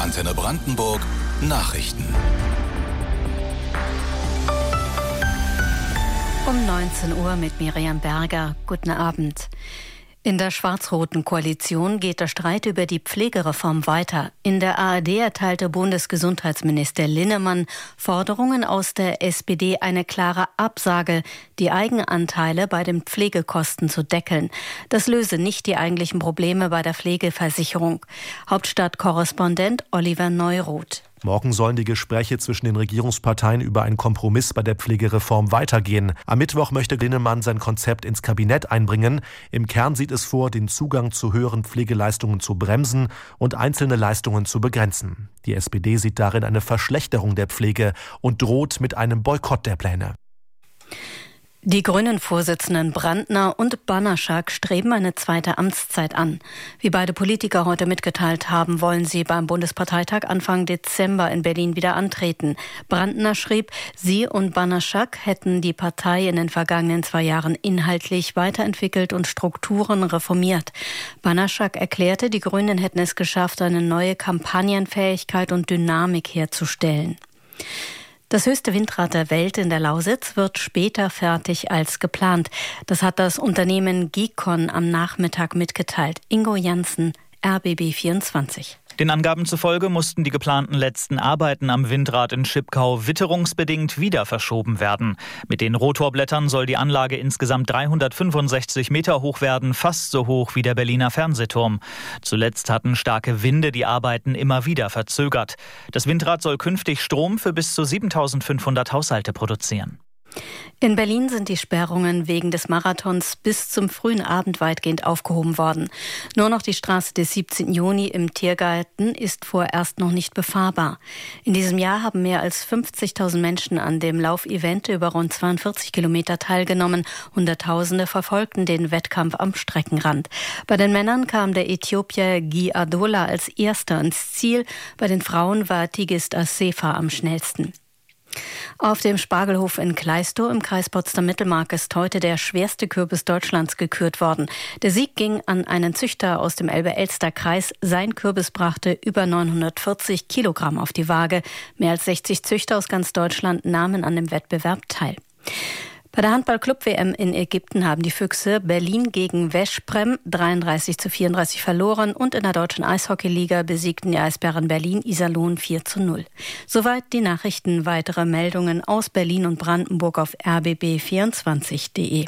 Antenne Brandenburg Nachrichten. Um 19 Uhr mit Miriam Berger. Guten Abend. In der schwarz-roten Koalition geht der Streit über die Pflegereform weiter. In der ARD erteilte Bundesgesundheitsminister Linnemann Forderungen aus der SPD eine klare Absage, die Eigenanteile bei den Pflegekosten zu deckeln. Das löse nicht die eigentlichen Probleme bei der Pflegeversicherung. Hauptstadtkorrespondent Oliver Neuroth. Morgen sollen die Gespräche zwischen den Regierungsparteien über einen Kompromiss bei der Pflegereform weitergehen. Am Mittwoch möchte Linnemann sein Konzept ins Kabinett einbringen. Im Kern sieht es vor, den Zugang zu höheren Pflegeleistungen zu bremsen und einzelne Leistungen zu begrenzen. Die SPD sieht darin eine Verschlechterung der Pflege und droht mit einem Boykott der Pläne. Die Grünen-Vorsitzenden Brandner und Banaschak streben eine zweite Amtszeit an. Wie beide Politiker heute mitgeteilt haben, wollen sie beim Bundesparteitag Anfang Dezember in Berlin wieder antreten. Brandner schrieb, sie und Banaschak hätten die Partei in den vergangenen 2 Jahren inhaltlich weiterentwickelt und Strukturen reformiert. Banaschak erklärte, die Grünen hätten es geschafft, eine neue Kampagnenfähigkeit und Dynamik herzustellen. Das höchste Windrad der Welt in der Lausitz wird später fertig als geplant. Das hat das Unternehmen Gicon am Nachmittag mitgeteilt. Ingo Janssen, RBB 24. Den Angaben zufolge mussten die geplanten letzten Arbeiten am Windrad in Schipkau witterungsbedingt wieder verschoben werden. Mit den Rotorblättern soll die Anlage insgesamt 365 Meter hoch werden, fast so hoch wie der Berliner Fernsehturm. Zuletzt hatten starke Winde die Arbeiten immer wieder verzögert. Das Windrad soll künftig Strom für bis zu 7.500 Haushalte produzieren. In Berlin sind die Sperrungen wegen des Marathons bis zum frühen Abend weitgehend aufgehoben worden. Nur noch die Straße des 17. Juni im Tiergarten ist vorerst noch nicht befahrbar. In diesem Jahr haben mehr als 50.000 Menschen an dem Laufevent über rund 42 Kilometer teilgenommen. Hunderttausende verfolgten den Wettkampf am Streckenrand. Bei den Männern kam der Äthiopier Guy Adola als Erster ins Ziel. Bei den Frauen war Tigist Assefa am schnellsten. Auf dem Spargelhof in Kleistow im Kreis Potsdam-Mittelmark ist heute der schwerste Kürbis Deutschlands gekürt worden. Der Sieg ging an einen Züchter aus dem Elbe-Elster-Kreis. Sein Kürbis brachte über 940 Kilogramm auf die Waage. Mehr als 60 Züchter aus ganz Deutschland nahmen an dem Wettbewerb teil. Bei der Handball-Club-WM in Ägypten haben die Füchse Berlin gegen Veszprem 33:34 verloren und in der deutschen Eishockeyliga besiegten die Eisbären Berlin Iserlohn 4:0. Soweit die Nachrichten. Weitere Meldungen aus Berlin und Brandenburg auf rbb24.de.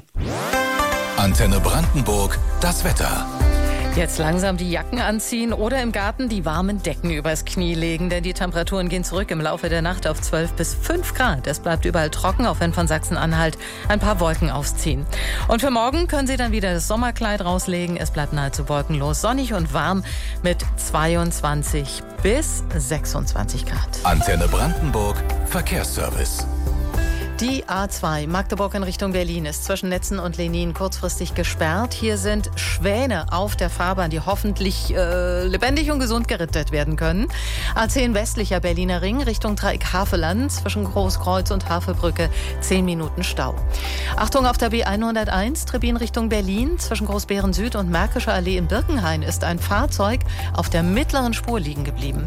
Antenne Brandenburg, das Wetter. Jetzt langsam die Jacken anziehen oder im Garten die warmen Decken übers Knie legen, denn die Temperaturen gehen zurück im Laufe der Nacht auf 12 bis 5 Grad. Es bleibt überall trocken, auch wenn von Sachsen-Anhalt ein paar Wolken aufziehen. Und für morgen können Sie dann wieder das Sommerkleid rauslegen. Es bleibt nahezu wolkenlos, sonnig und warm mit 22 bis 26 Grad. Antenne Brandenburg, Verkehrsservice. Die A2 Magdeburg in Richtung Berlin ist zwischen Netzen und Lenin kurzfristig gesperrt. Hier sind Schwäne auf der Fahrbahn, die hoffentlich lebendig und gesund gerettet werden können. A10 westlicher Berliner Ring Richtung Dreieck Havelland zwischen Großkreuz und Havelbrücke 10 Minuten Stau. Achtung auf der B101 Trebbin Richtung Berlin zwischen Großbeeren Süd und Märkischer Allee in Birkenhain ist ein Fahrzeug auf der mittleren Spur liegen geblieben.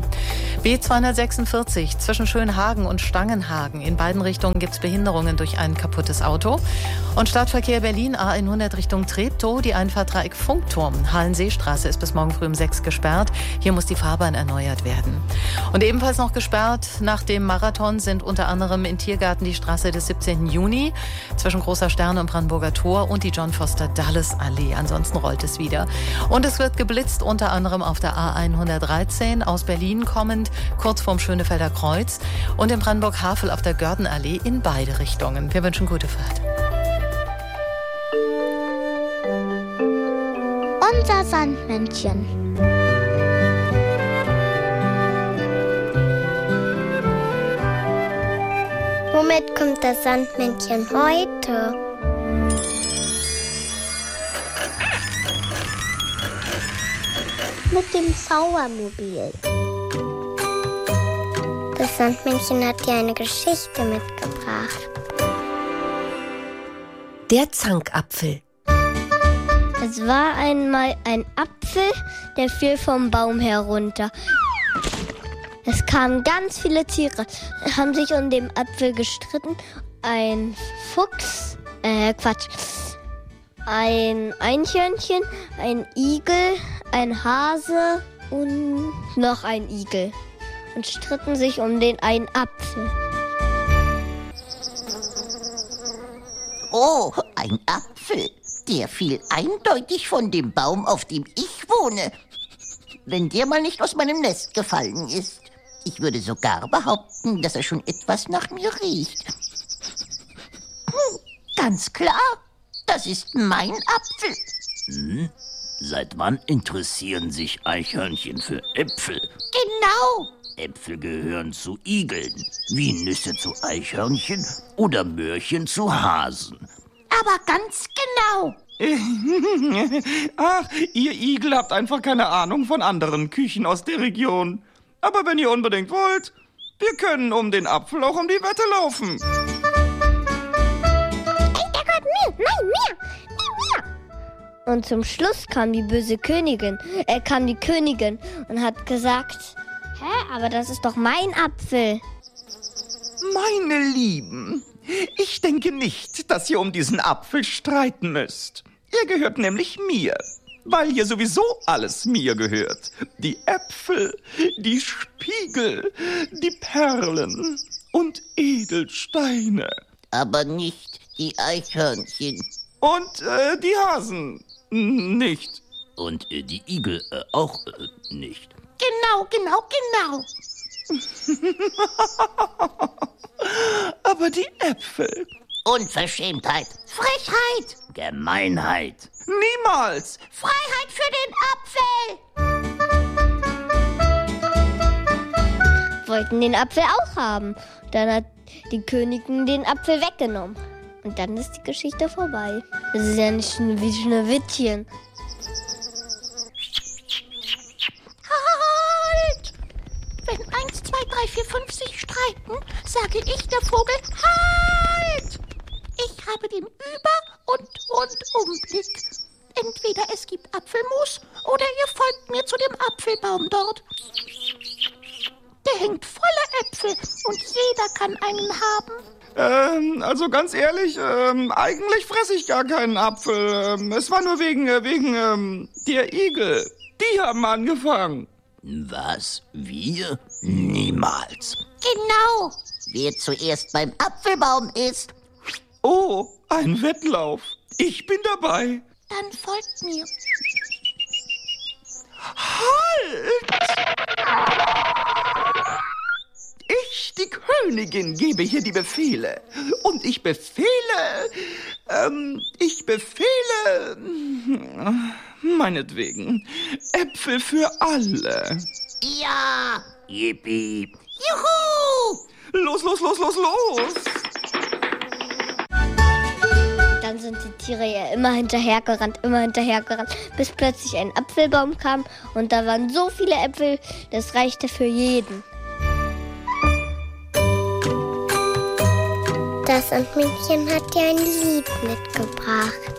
B246 zwischen Schönhagen und Stangenhagen. In beiden Richtungen gibt es Behinderungen durch ein kaputtes Auto. Und Stadtverkehr Berlin A100 Richtung Treptow, die Einfahrt Dreieck Funkturm. Hallenseestraße ist bis morgen früh um 6 gesperrt. Hier muss die Fahrbahn erneuert werden. Und ebenfalls noch gesperrt nach dem Marathon sind unter anderem in Tiergarten die Straße des 17. Juni zwischen Großer Sterne und Brandenburger Tor und die John Foster Dulles Allee. Ansonsten rollt es wieder. Und es wird geblitzt unter anderem auf der A113 aus Berlin kommend, kurz vorm Schönefelder Kreuz und in Brandenburg-Havel auf der Gördenallee in beide Richtungen. Wir wünschen gute Fahrt. Unser Sandmännchen. Womit kommt das Sandmännchen heute? Mit dem Sauermobil. Das Sandmännchen hat dir eine Geschichte mitgebracht. Der Zankapfel. Es war einmal ein Apfel, der fiel vom Baum herunter. Es kamen ganz viele Tiere, haben sich um den Apfel gestritten. Ein Fuchs, ein Eichhörnchen, ein Igel, ein Hase und noch ein Igel. Und stritten sich um den einen Apfel. Oh, ein Apfel. Der fiel eindeutig von dem Baum, auf dem ich wohne. Wenn der mal nicht aus meinem Nest gefallen ist. Ich würde sogar behaupten, dass er schon etwas nach mir riecht. Ganz klar, das ist mein Apfel. Seit wann interessieren sich Eichhörnchen für Äpfel? Genau. Äpfel gehören zu Igeln, wie Nüsse zu Eichhörnchen oder Möhrchen zu Hasen. Aber ganz genau. Ach, ihr Igel habt einfach keine Ahnung von anderen Küchen aus der Region. Aber wenn ihr unbedingt wollt, wir können um den Apfel auch um die Wette laufen. Und zum Schluss kam die Königin und hat gesagt, aber das ist doch mein Apfel. Meine Lieben, ich denke nicht, dass ihr um diesen Apfel streiten müsst. Er gehört nämlich mir, weil hier sowieso alles mir gehört. Die Äpfel, die Spiegel, die Perlen und Edelsteine. Aber nicht die Eichhörnchen. Und die Hasen nicht. Und die Igel auch nicht. Genau. Aber die Äpfel. Unverschämtheit. Frechheit. Gemeinheit. Niemals. Freiheit für den Apfel. Wollten den Apfel auch haben. Dann hat die Königin den Apfel weggenommen. Und dann ist die Geschichte vorbei. Das ist ja nicht wie Schneewittchen. Halt! Wenn 1, 2, 3, 4, 5 sich streiten, sage ich der Vogel, halt! Ich habe den Über- und Rundumblick. Entweder es gibt Apfelmus oder ihr folgt mir zu dem Apfelbaum dort. Der hängt voller Äpfel und jeder kann einen haben. Also ganz ehrlich, eigentlich fresse ich gar keinen Apfel. Es war nur wegen der Igel. Die haben angefangen. Was? Wir? Niemals. Genau. Wer zuerst beim Apfelbaum ist. Oh, ein Wettlauf. Ich bin dabei. Dann folgt mir. Halt! Ich, die Königin, gebe hier die Befehle. Und ich befehle, meinetwegen, Äpfel für alle. Ja. Yippie. Juhu. Los. Dann sind die Tiere ja immer hinterhergerannt, bis plötzlich ein Apfelbaum kam und da waren so viele Äpfel, das reichte für jeden. Das Sandmännchen hat dir ein Lied mitgebracht.